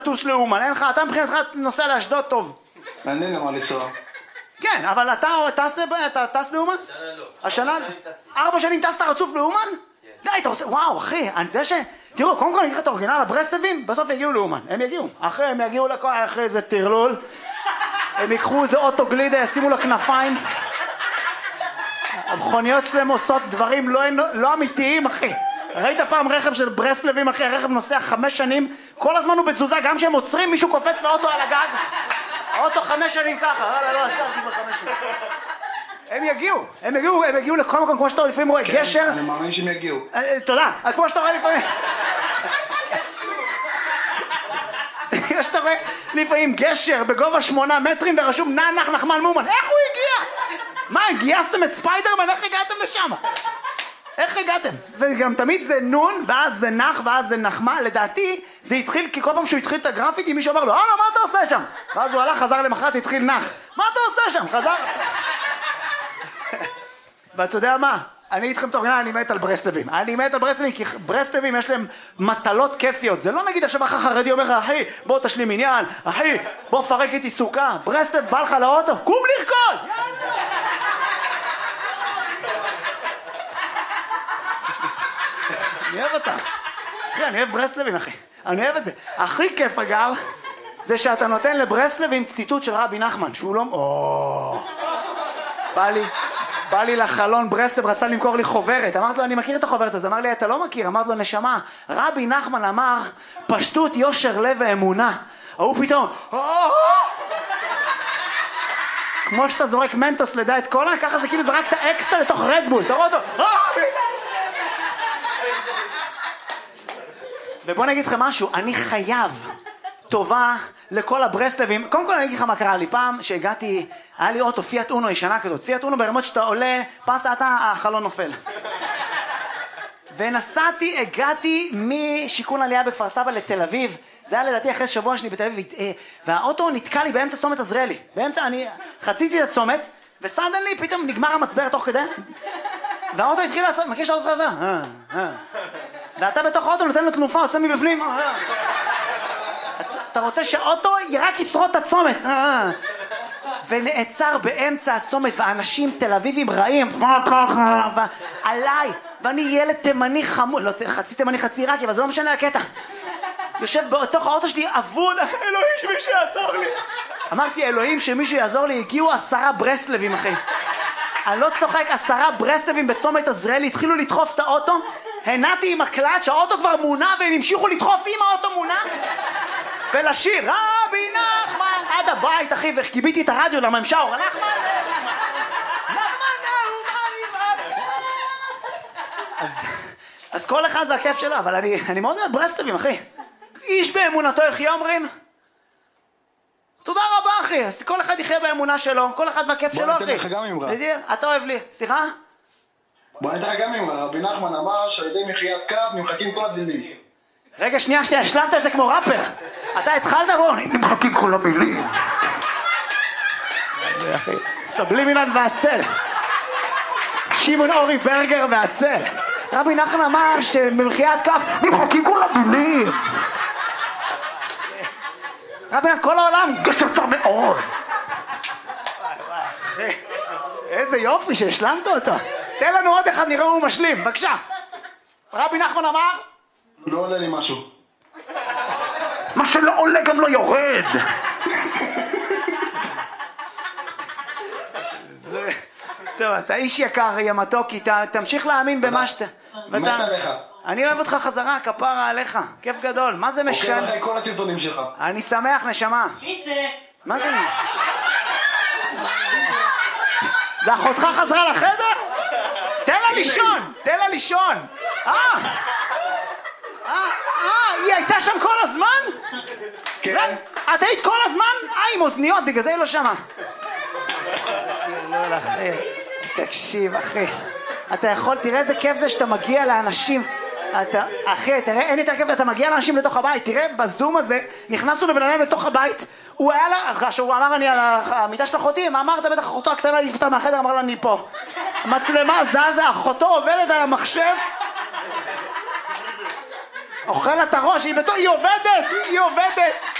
טוס לאומן, אין לך, אתה מבחינתך נוסע לאשדוד טוב. אין לי למה לנסוע. כן, אבל אתה טס לאומן? השנה לא. 4 שנים טסת רצוף לאומן? די, אתה עושה, וואו אחי, אני יודע ש... תראו, קודם כל אני אקרא את האורגינל, הברסלבים, בסוף יגיעו לאומן, הם יגיעו. הם יגיעו אחרי איזה טרלול, הם ייקחו איזה אוטו גלידה, ישימו לו כנפיים. המכוניות שלהם עושות דברים לא אמיתיים אחי. ראית פעם רכב של ברסלבים אחי, הרכב נוסע 5 שנים, כל הזמן הוא בתזוזה, גם כשהם עוצרים מישהו קופץ לאוטו על הגג. האוטו 5 שנים ככה, לא, עצרתי ב5 שנים. הם יגיעו לכל מקום, כמו שאתה לפעמים רואה גשר. אני מאמין שהם יגיעו. תודה, כמו שאתה רואה לפעמים. כמו שאתה רואה לפעמים גשר בגובה 8 מטרים ורשום נח נחמן מומן. איך הוא הגיע? מה, גייסתם את ספיידרמן? איך הגעתם לשם? איך הגעתם? וגם תמיד זה נון, ואז זה נח, ואז זה נחמה. לדעתי זה התחיל, כי כל פעם שהוא התחיל את הגרפיטי מישהו אמר לו, מה אתה עושה שם? ואז הוא הלך, חזר למחרת, התחיל נח. מה אתה עושה שם? חזר. ואתה יודע מה? אני איתכם תורגנה, אני מת על ברסלבים. אני מת על ברסלבים, כי ברסלבים יש להם מטלות כיפיות. זה לא נגיד עכשיו אחר חרדי אומר, אחי, בוא תשלים עניין, אחי, בוא פרק איתי סוכה. ברסלב בא לך לאוטו, קום לרקוד! אני אוהב אותה. אחי, אני אוהב ברסלבים, אחי. אני אוהב את זה. הכי כיף, אגב, זה שאתה נותן לברסלבים ציטוט של רבי נחמן, שהוא לא... בא לי לחלון, ברסלב רצה למכור לי חוברת. אמרתי לו, אני מכיר את החוברת הזאת. אמר לי, אתה לא מכיר. אמרתי לו, נשמה, רבי נחמן אמר, פשטות, יושר, לב ואמונה. הוא פתאום, כמו שאתה זורק מנטוס לדעת קולה, ככה זה כאילו זרקת אקסטרה לתוך רדבול. אתה רואה אותו, ובוא נגיד לך משהו, אני חייב טובה לכל הברסלבים. קודם כל אני אגיד לך מה קרה לי. פעם שהגעתי, היה לי אוטו פיאט אונו ישנה כזאת. פיאט אונו ברמות שאתה עולה, פסה אתה, החלון נופל. ונסעתי, הגעתי משיקון עלייה בכפר סבא לתל אביב. זה היה לדעתי אחרי שבוע שני בתל אביב. והאוטו נתקע לי באמצע צומת עזריאלי. באמצע, אני חציתי את הצומת, וסדן לי פתאום נגמר המצבר תוך כדי. והאוטו התחיל לעשות, מכיר שהאוטו עושה? ואתה בתוך האוטו נותן לו תנופה, עושה מבפנים. אתה רוצה שהאוטו רק ישרוד את הצומת. ונעצר באמצע הצומת, ואנשים תל אביבים רעים עליי, ואני ילד תימני חמוד, לא חצי תימני חצי עיראקי, אבל זה לא משנה הקטע. יושב בתוך האוטו שלי אבוד, אלוהים שמישהו יעזור לי. אמרתי אלוהים שמישהו יעזור לי, הגיעו 10 ברסלבים אחי. אני לא צוחק, 10 ברסלבים בצומת עזריאלי התחילו לדחוף את האוטו, הנעתי עם הקלאץ', האוטו כבר מונע והם המשיכו לדחוף עם האוטו מונע ולשיר רבי נחמן עד הבית אחי, וקיביתי את הרדיו למה הם שרו נחמן אז כל אחד והכיף שלו, אבל אני מאוד אוהב ברסלבים אחי. איש באמונתו יחיה אומרים. תודה רבה אחי, אז כל אחד יחיה באמונה שלו, כל אחד והכיף שלו אחי. בוא ניתן לך גם אמרה. אתה אוהב לי, סליחה? בוא ניתן לך גם אמרה, רבי נחמן אמר שעל ידי מחיית קו נמחקים כל הדינים. רגע שנייה, השלמת את זה כמו ראפר. אתה התחלת בו, נמחקים כל המילים. זה אחי, סבלימינן והצל. שמעון אורי ברגר והצל. רבי נחמן אמר שבמחיית קו נמחקים כל המילים. רבי נחמן, כל העולם גשצר מאוד. אחי, איזה יופי שהשלמת אותו. תן לנו עוד אחד, נראה הוא משלים, בבקשה. רבי נחמן אמר? לא עולה לי משהו. מה שלא עולה גם לא יורד. טוב, אתה איש יקר, יא מתוקי, תמשיך להאמין במה שאתה... מת עליך. אני אוהב אותך חזרה, כפרה עליך, כיף גדול, מה זה משנה? עוקב אחרי כל הסרטונים שלך. אני שמח, נשמה. מי זה? מה זה? זה אחותך חזרה לחדר? תן לה לישון. היא הייתה שם כל הזמן? כן. את היית כל הזמן? עם אוזניות, בגלל זה היא לא שמה. תקשיב אחי, אתה יכול, תראה איזה כיף זה שאתה מגיע לאנשים. אחי, תראה, אין יותר כיף, אתה מגיע לאנשים לתוך הבית. תראה, בזום הזה, נכנסנו לבן אדם לתוך הבית. הוא היה לה, שהוא אמר אני על המיטה של אחותי, מה אמרת? בטח אחותו הקטנה לפתה מהחדר, אמר לה אני פה. מצלמה זזה, אחותו עובדת על המחשב. אוכל לה את הראש, היא עובדת!